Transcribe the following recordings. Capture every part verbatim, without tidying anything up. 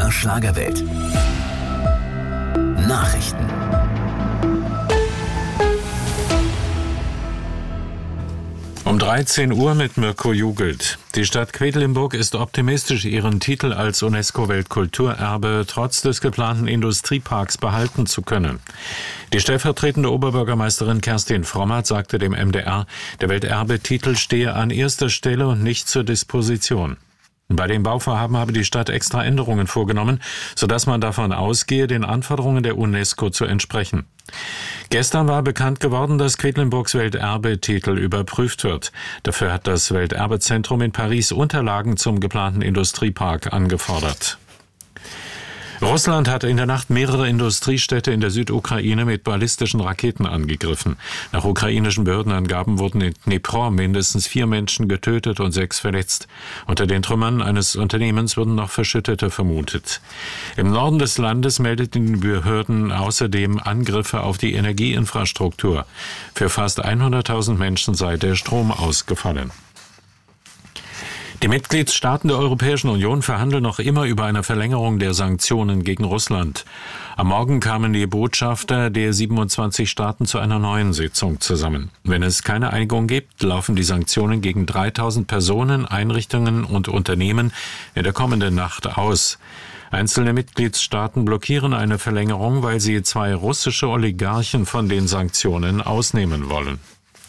R Schlagerwelt. Nachrichten. Um dreizehn Uhr mit Mirko Jugelt. Die Stadt Quedlinburg ist optimistisch, ihren Titel als UNESCO-Weltkulturerbe trotz des geplanten Industrieparks behalten zu können. Die stellvertretende Oberbürgermeisterin Kerstin Frommert sagte dem M D R, der Welterbetitel stehe an erster Stelle und nicht zur Disposition. Bei dem Bauvorhaben habe die Stadt extra Änderungen vorgenommen, sodass man davon ausgehe, den Anforderungen der UNESCO zu entsprechen. Gestern war bekannt geworden, dass Quedlinburgs Welterbetitel überprüft wird. Dafür hat das Welterbezentrum in Paris Unterlagen zum geplanten Industriepark angefordert. Russland hat in der Nacht mehrere Industriestädte in der Südukraine mit ballistischen Raketen angegriffen. Nach ukrainischen Behördenangaben wurden in Dnipro mindestens vier Menschen getötet und sechs verletzt. Unter den Trümmern eines Unternehmens wurden noch Verschüttete vermutet. Im Norden des Landes meldeten die Behörden außerdem Angriffe auf die Energieinfrastruktur. Für fast hunderttausend Menschen sei der Strom ausgefallen. Die Mitgliedstaaten der Europäischen Union verhandeln noch immer über eine Verlängerung der Sanktionen gegen Russland. Am Morgen kamen die Botschafter der siebenundzwanzig Staaten zu einer neuen Sitzung zusammen. Wenn es keine Einigung gibt, laufen die Sanktionen gegen dreitausend Personen, Einrichtungen und Unternehmen in der kommenden Nacht aus. Einzelne Mitgliedstaaten blockieren eine Verlängerung, weil sie zwei russische Oligarchen von den Sanktionen ausnehmen wollen.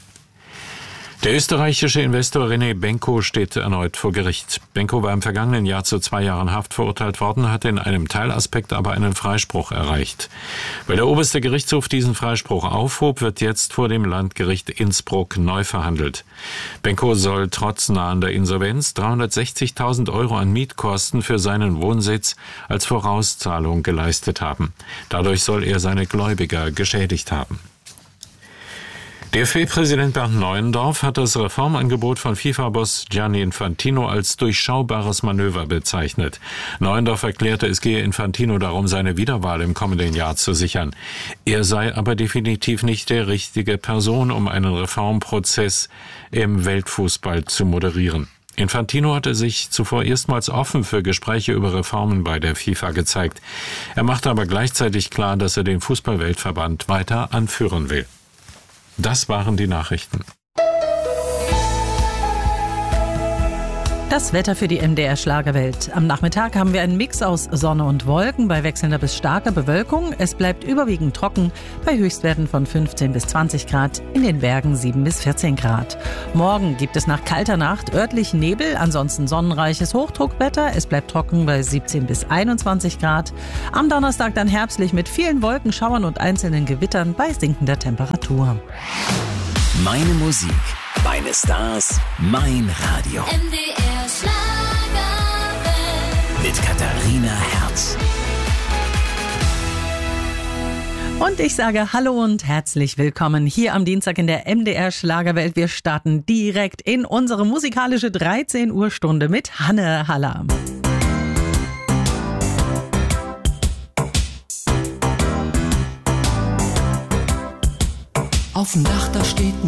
Der österreichische Investor René Benko steht erneut vor Gericht. Benko war im vergangenen Jahr zu zwei Jahren Haft verurteilt worden, hatte in einem Teilaspekt aber einen Freispruch erreicht. Weil der oberste Gerichtshof diesen Freispruch aufhob, wird jetzt vor dem Landgericht Innsbruck neu verhandelt. Benko soll trotz nahender Insolvenz dreihundertsechzigtausend Euro an Mietkosten für seinen Wohnsitz als Vorauszahlung geleistet haben. Dadurch soll er seine Gläubiger geschädigt haben. D F B-Präsident Bernd Neuendorf hat das Reformangebot von FIFA-Boss Gianni Infantino als durchschaubares Manöver bezeichnet. Neuendorf erklärte, es gehe Infantino darum, seine Wiederwahl im kommenden Jahr zu sichern. Er sei aber definitiv nicht der richtige Person, um einen Reformprozess im Weltfußball zu moderieren. Infantino hatte sich zuvor erstmals offen für Gespräche über Reformen bei der FIFA gezeigt. Er machte aber gleichzeitig klar, dass er den Fußballweltverband weiter anführen will. Das waren die Nachrichten. Das Wetter für die M D R Schlagerwelt. Am Nachmittag haben wir einen Mix aus Sonne und Wolken bei wechselnder bis starker Bewölkung. Es bleibt überwiegend trocken bei Höchstwerten von fünfzehn bis zwanzig Grad, in den Bergen sieben bis vierzehn Grad. Morgen gibt es nach kalter Nacht örtlich Nebel, ansonsten sonnenreiches Hochdruckwetter. Es bleibt trocken bei siebzehn bis einundzwanzig Grad. Am Donnerstag dann herbstlich mit vielen Wolkenschauern und einzelnen Gewittern bei sinkender Temperatur. Meine Musik, meine Stars, mein Radio. M D R Schlagerwelt. Mit Katharina Herz. Und ich sage Hallo und herzlich willkommen hier am Dienstag in der M D R Schlagerwelt. Wir starten direkt in unsere musikalische dreizehn Uhr Stunde mit Hanne Haller. Auf dem Dach, da steht